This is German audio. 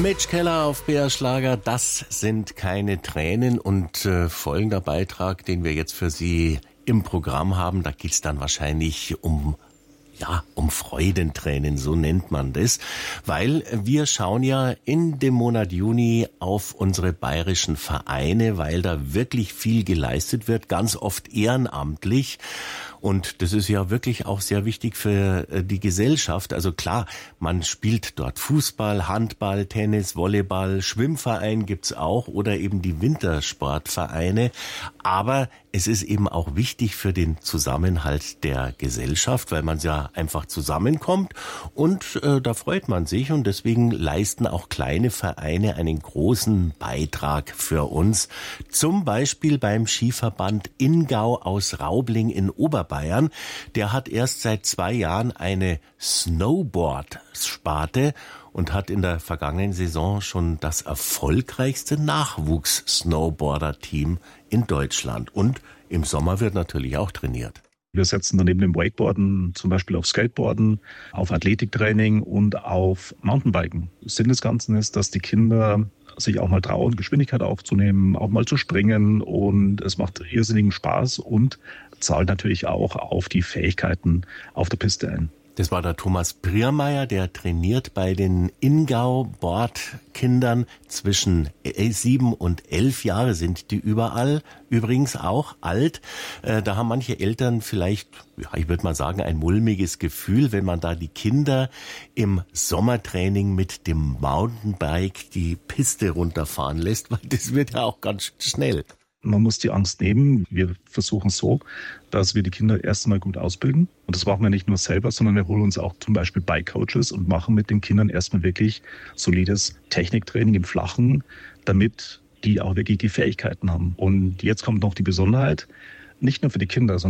Mitch Keller auf BR Schlager, das sind keine Tränen und folgender Beitrag, den wir jetzt für Sie im Programm haben, da geht's dann wahrscheinlich um Freudentränen, so nennt man das, weil wir schauen ja in dem Monat Juni auf unsere bayerischen Vereine, weil da wirklich viel geleistet wird, ganz oft ehrenamtlich. Und das ist ja wirklich auch sehr wichtig für die Gesellschaft. Also klar, man spielt dort Fußball, Handball, Tennis, Volleyball, Schwimmverein gibt's auch oder eben die Wintersportvereine. Aber es ist eben auch wichtig für den Zusammenhalt der Gesellschaft, weil man ja einfach zusammenkommt und da freut man sich und deswegen leisten auch kleine Vereine einen großen Beitrag für uns. Zum Beispiel beim Skiverband Ingau aus Raubling in Oberbayern. Der hat erst seit 2 Jahren eine Snowboard-Sparte und hat in der vergangenen Saison schon das erfolgreichste Nachwuchs-Snowboarder-Team in Deutschland. Und im Sommer wird natürlich auch trainiert. Wir setzen dann neben dem Wakeboarden zum Beispiel auf Skateboarden, auf Athletiktraining und auf Mountainbiken. Sinn des Ganzen ist, dass die Kinder sich auch mal trauen, Geschwindigkeit aufzunehmen, auch mal zu springen und es macht irrsinnigen Spaß und zahlt natürlich auch auf die Fähigkeiten auf der Piste ein. Das war der Thomas Briermeier, der trainiert bei den Ingau-Bordkindern zwischen 7 und 11 Jahre sind die überall, übrigens auch alt. Da haben manche Eltern vielleicht, ich würde mal sagen, ein mulmiges Gefühl, wenn man da die Kinder im Sommertraining mit dem Mountainbike die Piste runterfahren lässt, weil das wird ja auch ganz schnell. Man muss die Angst nehmen. Wir versuchen so, dass wir die Kinder erst einmal gut ausbilden. Und das machen wir nicht nur selber, sondern wir holen uns auch zum Beispiel Bike-Coaches und machen mit den Kindern erstmal wirklich solides Techniktraining im Flachen, damit die auch wirklich die Fähigkeiten haben. Und jetzt kommt noch die Besonderheit, nicht nur für die Kinder, sondern